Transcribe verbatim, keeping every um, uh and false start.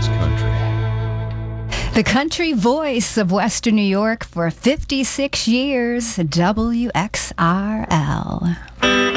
It's country. The country voice of Western New York for fifty-six years, W X R L.